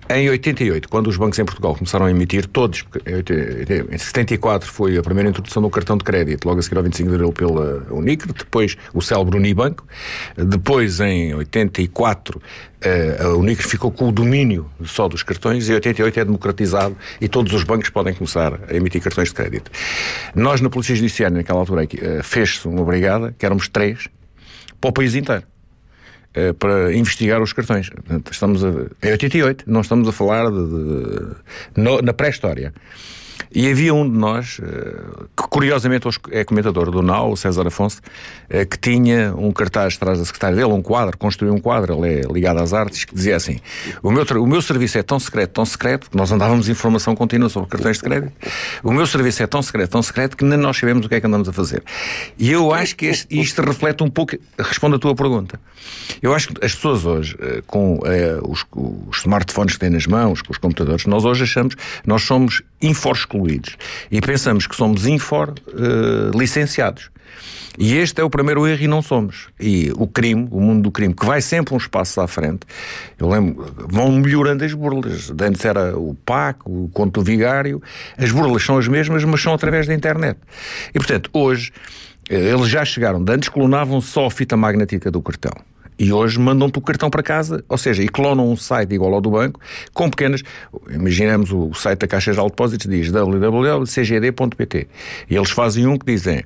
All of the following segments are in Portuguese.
Em 88, quando os bancos em Portugal começaram a emitir, todos, em 74 foi a primeira introdução do cartão de crédito, logo a seguir ao 25 de Abril pela Unicre, depois o célebre Unibanco, depois em 84 a Unicre ficou com o domínio só dos cartões, e em 88 é democratizado e todos os bancos podem começar a emitir cartões de crédito. Nós na Polícia Judiciária, naquela altura, fez-se uma brigada, que éramos 3, para o país inteiro, para investigar os cartões. Portanto, em 88, não estamos a falar na pré-história. E havia um de nós, que curiosamente hoje é comentador do NAU, o César Afonso, que tinha um cartaz atrás da secretária dele, um quadro, construiu um quadro, ele é ligado às artes, que dizia assim: o meu serviço é tão secreto, que nós andávamos informação contínua sobre cartões de crédito, o meu serviço é tão secreto, que nem nós sabemos o que é que andamos a fazer. E eu acho que isto reflete um pouco, responde à tua pergunta. Eu acho que as pessoas hoje, com os smartphones que têm nas mãos, com os computadores, nós hoje nós somos excluídos e pensamos que somos licenciados. E este é o primeiro erro e não somos. E o mundo do crime, que vai sempre uns passos à frente, eu lembro, vão melhorando as burlas. Antes era o PAC, o conto do vigário, as burlas são as mesmas, mas são através da internet. E portanto, hoje, eles já chegaram, antes clonavam só a fita magnética do cartão. E hoje mandam-te o cartão para casa, ou seja, e clonam um site igual ao do banco, com pequenas... Imaginemos o site da Caixa Geral de Depósitos, diz www.cgd.pt. E eles fazem um que dizem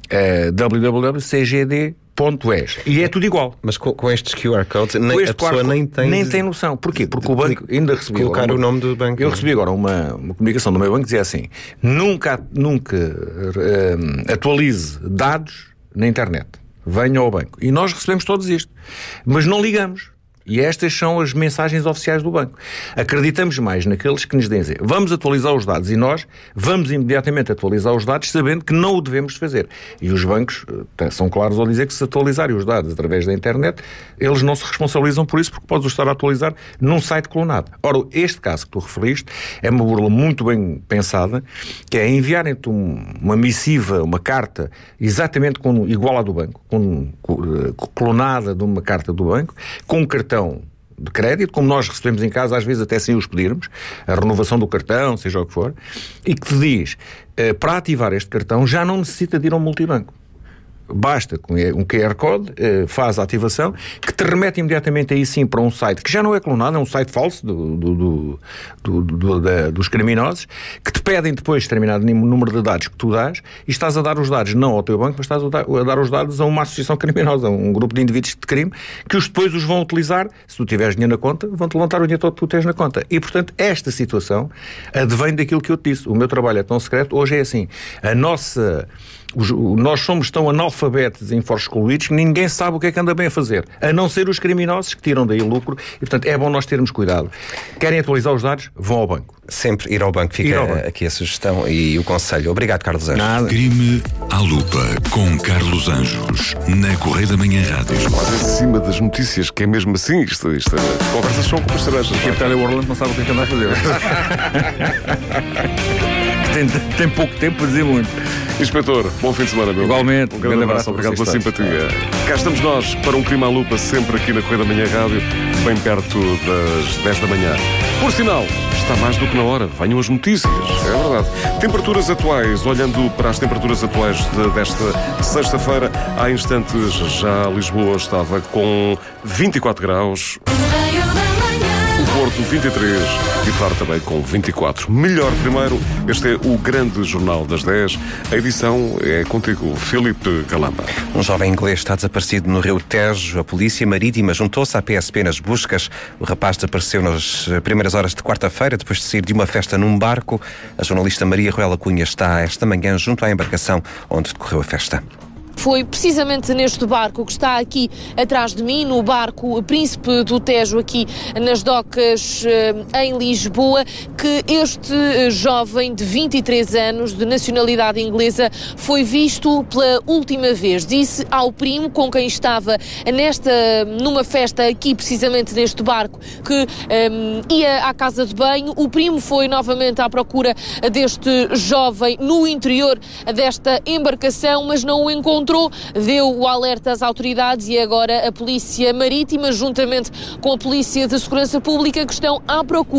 www.cgd.es. E é tudo igual. Mas com estes QR codes, a pessoa nem tem noção. Porquê? Porque o banco ainda recebeu... Colocar o nome do banco. Eu recebi agora uma comunicação do meu banco que dizia assim: nunca atualize dados na internet. Venha ao banco. E nós recebemos todos isto. Mas não ligamos. E estas são as mensagens oficiais do banco. Acreditamos mais naqueles que nos dizem: vamos atualizar os dados, e nós vamos imediatamente atualizar os dados sabendo que não o devemos fazer. E os bancos são claros ao dizer que se atualizarem os dados através da internet, eles não se responsabilizam por isso, porque podes estar a atualizar num site clonado. Ora, este caso que tu referiste é uma burla muito bem pensada, que é enviarem-te uma missiva, uma carta exatamente igual à do banco, clonada de uma carta do banco, com um cartão de crédito, como nós recebemos em casa, às vezes até sem os pedirmos, a renovação do cartão, seja o que for, e que te diz, para ativar este cartão já não necessita de ir ao multibanco. Basta com um QR Code, faz a ativação, que te remete imediatamente aí sim para um site que já não é clonado, é um site falso dos criminosos, que te pedem depois determinado número de dados que tu dás, e estás a dar os dados não ao teu banco, mas estás a dar os dados a uma associação criminosa, a um grupo de indivíduos de crime, que depois os vão utilizar. Se tu tiveres dinheiro na conta, vão-te levantar o dinheiro todo que tu tens na conta. E, portanto, esta situação advém daquilo que eu te disse. O meu trabalho é tão secreto, hoje é assim. Nós somos tão analfabetos e excluídos que ninguém sabe o que é que anda bem a fazer, a não ser os criminosos que tiram daí lucro, e portanto é bom nós termos cuidado. Querem atualizar os dados? Vão ao banco. Sempre ir ao banco, fica aqui a sugestão e o conselho. Obrigado, Carlos Anjos. Nada. Crime à lupa com Carlos Anjos na Correia da Manhã Rádio. Quase em cima das notícias, que é mesmo assim, isto conversas são como as cervejas. O capitão Orlando não sabe o que é que anda a fazer. Tem pouco tempo para dizer muito. Inspetor, bom fim de semana, meu. Igualmente. Um grande abraço, obrigado pela simpatia. Cá estamos nós para um Crime à Lupa, sempre aqui na Correia da Manhã Rádio, bem perto das 10 da manhã. Por sinal, está mais do que na hora. Venham as notícias, é verdade. Temperaturas atuais, olhando para as temperaturas atuais desta sexta-feira, há instantes já Lisboa estava com 24 graus. O Porto 23 e Faro também com 24. Melhor primeiro, este é o grande jornal das 10. A edição é contigo, Filipe Calamba. Um jovem inglês está desaparecido no Rio Tejo. A Polícia Marítima juntou-se à PSP nas buscas. O rapaz desapareceu nas primeiras horas de quarta-feira, depois de sair de uma festa num barco. A jornalista Maria Ruela Cunha está esta manhã junto à embarcação onde decorreu a festa. Foi precisamente neste barco que está aqui atrás de mim, no barco Príncipe do Tejo, aqui nas docas em Lisboa, que este jovem de 23 anos, de nacionalidade inglesa, foi visto pela última vez. Disse ao primo com quem estava numa festa aqui, precisamente neste barco, que ia à casa de banho. O primo foi novamente à procura deste jovem no interior desta embarcação, mas não o encontrou. Deu o alerta às autoridades e agora a Polícia Marítima, juntamente com a Polícia de Segurança Pública, que estão à procura